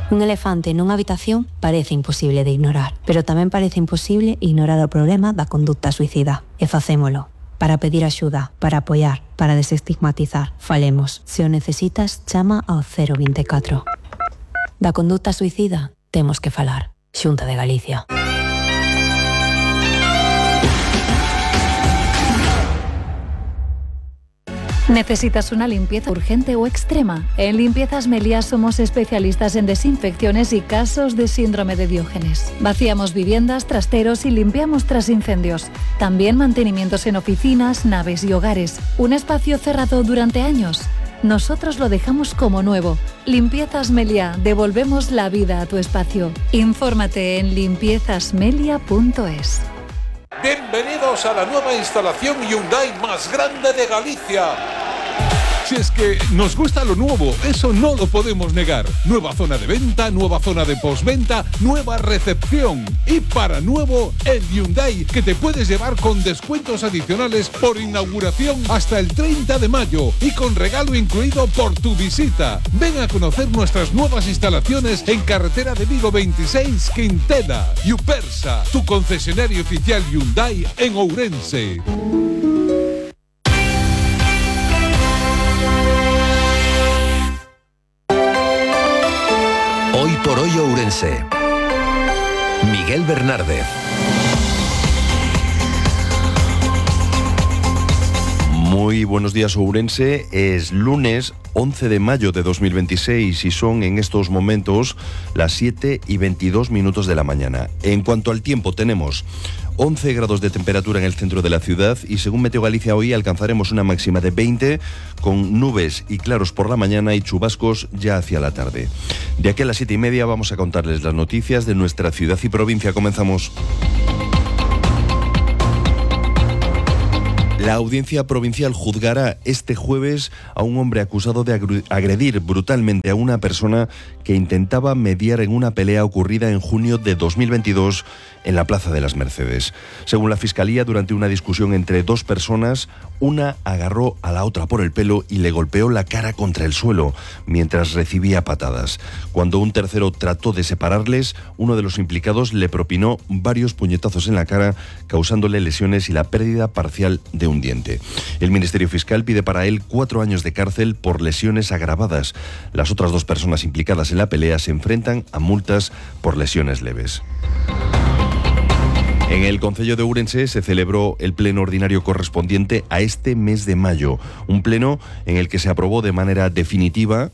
Un elefante nunha habitación parece imposible de ignorar, pero tamén parece imposible ignorar o problema da conduta suicida. E facémolo. Para pedir axuda, para apoiar, para desestigmatizar. Falemos. Se o necesitas, chama ao 024. Da conduta suicida temos que falar. Xunta de Galicia. ¿Necesitas una limpieza urgente o extrema? En Limpiezas Meliá somos especialistas en desinfecciones y casos de síndrome de Diógenes. Vaciamos viviendas, trasteros y limpiamos tras incendios. También mantenimientos en oficinas, naves y hogares. Un espacio cerrado durante años. Nosotros lo dejamos como nuevo. Limpiezas Meliá, devolvemos la vida a tu espacio. Infórmate en limpiezasmelia.es. Bienvenidos a la nueva instalación Hyundai más grande de Galicia. Si es que nos gusta lo nuevo, eso no lo podemos negar. Nueva zona de venta, nueva zona de postventa, nueva recepción. Y para nuevo, el Hyundai que te puedes llevar con descuentos adicionales por inauguración hasta el 30 de mayo y con regalo incluido por tu visita. Ven a conocer nuestras nuevas instalaciones en Carretera de Vigo 26, Quintela. Yupersa, tu concesionario oficial Hyundai en Ourense. Hoy por hoy Ourense. Miguel Bernárdez. Muy buenos días, Ourense. Es lunes 11 de mayo de 2026 y son en estos momentos las 7:22 de la mañana. En cuanto al tiempo, tenemos 11 grados de temperatura en el centro de la ciudad y según Meteo Galicia hoy alcanzaremos una máxima de 20 con nubes y claros por la mañana y chubascos ya hacia la tarde. De aquí a las 7:30 vamos a contarles las noticias de nuestra ciudad y provincia. Comenzamos. La Audiencia Provincial juzgará este jueves a un hombre acusado de agredir brutalmente a una persona que intentaba mediar en una pelea ocurrida en junio de 2022 en la Plaza de las Mercedes. Según la Fiscalía, durante una discusión entre dos personas, una agarró a la otra por el pelo y le golpeó la cara contra el suelo mientras recibía patadas. Cuando un tercero trató de separarles, uno de los implicados le propinó varios puñetazos en la cara, causándole lesiones y la pérdida parcial de un diente. El Ministerio Fiscal pide para él 4 años de cárcel por lesiones agravadas. Las otras 2 personas implicadas en la pelea se enfrentan a multas por lesiones leves. En el Concello de Ourense se celebró el pleno ordinario correspondiente a este mes de mayo, un pleno en el que se aprobó de manera definitiva,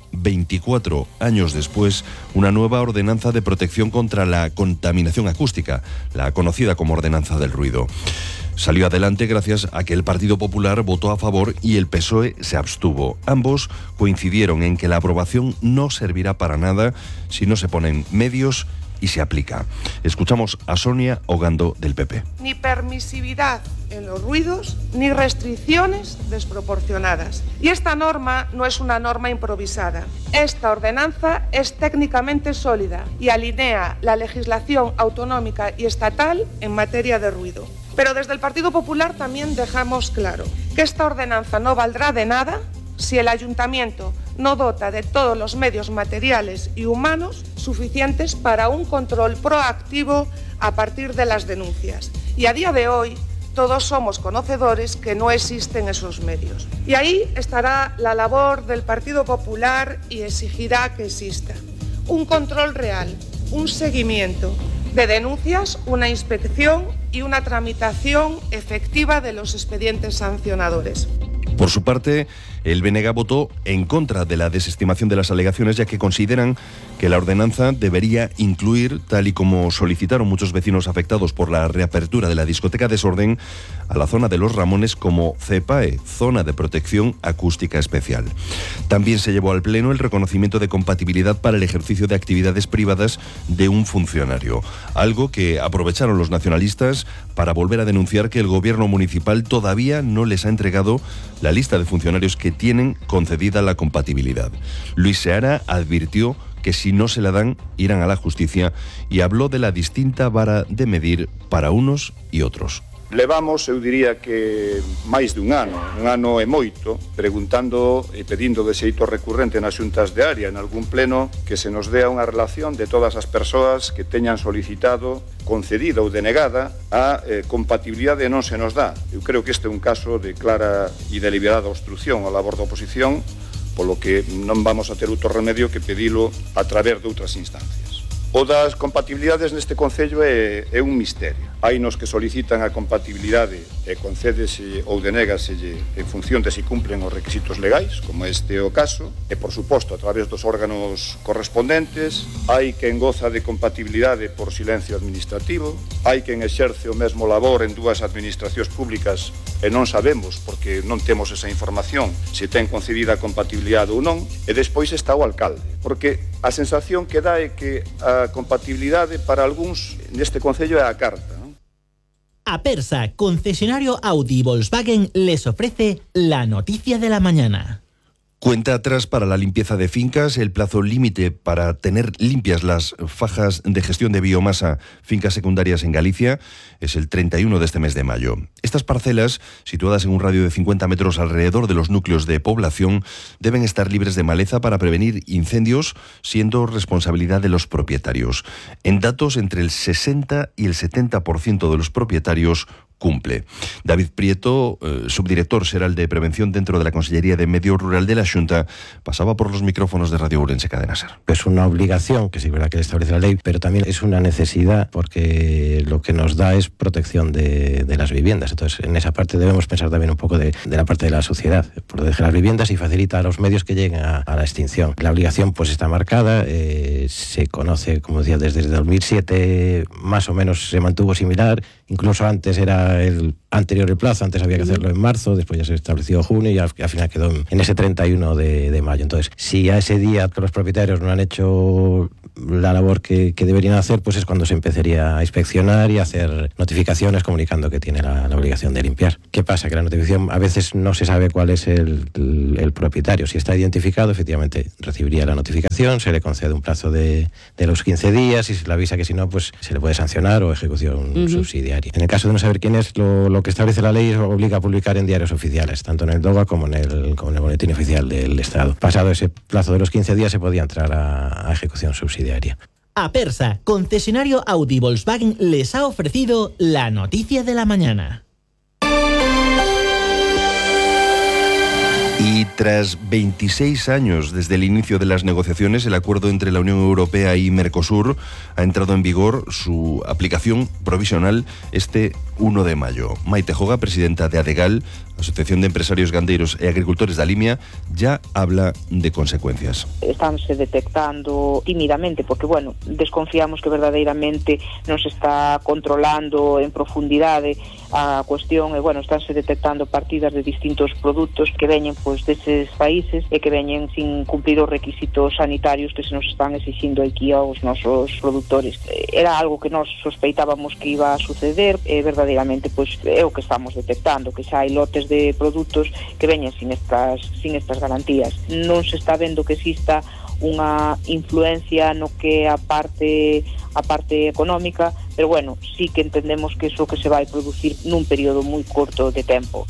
24 años después, una nueva ordenanza de protección contra la contaminación acústica, la conocida como Ordenanza del Ruido. Salió adelante gracias a que el Partido Popular votó a favor y el PSOE se abstuvo. Ambos coincidieron en que la aprobación no servirá para nada si no se ponen medios y se aplica. Escuchamos a Sonia Ogando del PP. Ni permisividad en los ruidos, ni restricciones desproporcionadas. Y esta norma no es una norma improvisada. Esta ordenanza es técnicamente sólida y alinea la legislación autonómica y estatal en materia de ruido. Pero desde el Partido Popular también dejamos claro que esta ordenanza no valdrá de nada si el Ayuntamiento no dota de todos los medios materiales y humanos suficientes para un control proactivo a partir de las denuncias. Y a día de hoy todos somos conocedores que no existen esos medios. Y ahí estará la labor del Partido Popular y exigirá que exista un control real, un seguimiento de denuncias, una inspección y una tramitación efectiva de los expedientes sancionadores. Por su parte, el BNG votó en contra de la desestimación de las alegaciones, ya que consideran que la ordenanza debería incluir, tal y como solicitaron muchos vecinos afectados por la reapertura de la discoteca Desorden, a la zona de Los Ramones como ZEPAE, Zona de Protección Acústica Especial. También se llevó al Pleno el reconocimiento de compatibilidad para el ejercicio de actividades privadas de un funcionario, algo que aprovecharon los nacionalistas para volver a denunciar que el gobierno municipal todavía no les ha entregado la lista de funcionarios que tienen concedida la compatibilidad. Luis Seara advirtió que si no se la dan, irán a la justicia y habló de la distinta vara de medir para unos y otros. Levamos, eu diría que máis de un ano e moito, preguntando e pedindo de xeito recurrente nas xuntas de área, en algún pleno, que se nos dea unha relación de todas as persoas que teñan solicitado, concedida ou denegada, a compatibilidade non se nos dá. Eu creo que este é un caso de clara e deliberada obstrucción ao labor da oposición, polo que non vamos a ter outro remedio que pedilo a través de outras instancias. O das compatibilidades neste Concello é un misterio. Hai nos que solicitan a compatibilidade e concédese ou denégase en función de se cumplen os requisitos legais, como este é o caso, e, por suposto, a través dos órganos correspondentes. Hai quen goza de compatibilidade por silencio administrativo, hai quen exerce o mesmo labor en dúas administracións públicas e non sabemos, porque non temos esa información, se ten concedida a compatibilidade ou non, e despois está o alcalde, porque a sensación que dá é que a compatibilidade para algúns neste Concello é a carta, non? Apersa, concesionario Audi y Volkswagen, les ofrece la noticia de la mañana. Cuenta atrás para la limpieza de fincas. El plazo límite para tener limpias las fajas de gestión de biomasa, fincas secundarias en Galicia, es el 31 de este mes de mayo. Estas parcelas, situadas en un radio de 50 metros alrededor de los núcleos de población, deben estar libres de maleza para prevenir incendios, siendo responsabilidad de los propietarios. En datos, entre el 60 y el 70% de los propietarios cumple. David Prieto, subdirector xeral de Prevención dentro de la Consellería de Medio Rural de la Xunta, pasaba por los micrófonos de Radio Ourense Cadena Ser. Es una obligación, que sí es verdad que establece la ley, pero también es una necesidad porque lo que nos da es protección de las viviendas. Entonces, en esa parte debemos pensar también un poco de la parte de la sociedad, proteger las viviendas y facilita a los medios que lleguen a la extinción. La obligación pues está marcada, se conoce, como decía, desde 2007 más o menos se mantuvo similar, incluso antes era el anterior el plazo, antes había que hacerlo en marzo, después ya se estableció junio y al final quedó en ese 31 de mayo. Entonces, si a ese día los propietarios no han hecho la labor que deberían hacer, pues es cuando se empezaría a inspeccionar y a hacer notificaciones comunicando que tiene la obligación de limpiar. ¿Qué pasa? Que la notificación a veces no se sabe cuál es el propietario. Si está identificado, efectivamente recibiría la notificación, se le concede un plazo de los 15 días y se le avisa que si no, pues se le puede sancionar o ejecución subsidiaria. En el caso de no saber quién es, lo que establece la ley obliga a publicar en diarios oficiales, tanto en el DOGA como en el boletín oficial del Estado. Pasado ese plazo de los 15 días se podía entrar a ejecución subsidiaria. Apersa, concesionario Audi y Volkswagen, les ha ofrecido la noticia de la mañana. Y tras 26 años desde el inicio de las negociaciones, el acuerdo entre la Unión Europea y Mercosur ha entrado en vigor su aplicación provisional este 1 de mayo. Maite Joga, presidenta de ADEGAL, Asociación de Empresarios Gandeiros e Agricultores da Limia, ya habla de consecuencias. Estánse detectando tímidamente, porque, bueno, desconfiamos que verdadeiramente non se está controlando en profundidade a cuestión, e, bueno, estánse detectando partidas de distintos produtos que veñen, pois, deses países e que veñen sin cumplir os requisitos sanitarios que se nos están exigindo aquí aos nosos produtores. Era algo que nós sospeitábamos que iba a suceder, e verdadeiramente, pois, é o que estamos detectando, que xa hai lotes de produtos que veñen sin estas garantías. Non se está vendo que exista unha influencia no que a parte económica, pero bueno, sí que entendemos que iso que se vai producir nun período moi corto de tempo.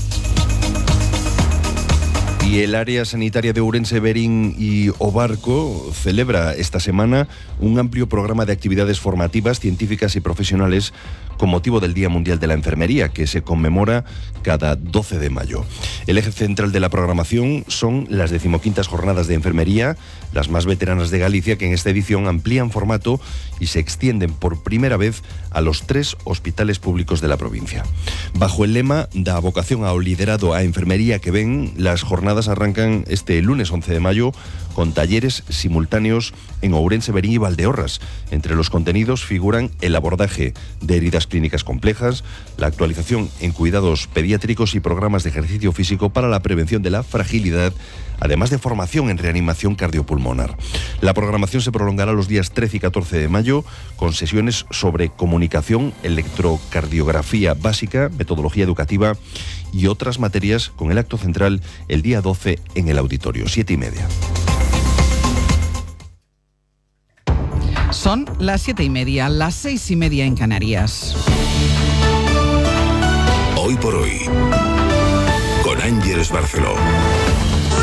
Y el área sanitaria de Ourense, Berín y Obarco celebra esta semana un amplio programa de actividades formativas, científicas y profesionales con motivo del Día Mundial de la Enfermería, que se conmemora cada 12 de mayo. El eje central de la programación son las 15ª Jornadas de Enfermería, las más veteranas de Galicia, que en esta edición amplían formato y se extienden por primera vez a los 3 hospitales públicos de la provincia. Bajo el lema "Da vocación ao liderado a enfermería que ven", las jornadas arrancan este lunes 11 de mayo con talleres simultáneos en Ourense, Berín y Valdeorras. Entre los contenidos figuran el abordaje de heridas clínicas complejas, la actualización en cuidados pediátricos y programas de ejercicio físico para la prevención de la fragilidad, además de formación en reanimación cardiopulmonar. La programación se prolongará los días 13 y 14 de mayo con sesiones sobre comunicación, electrocardiografía básica, metodología educativa y otras materias, con el acto central el día 12 en el auditorio, 7:30. Son las 7:30, las 6:30 en Canarias. Hoy por hoy, con Ángeles Barceló.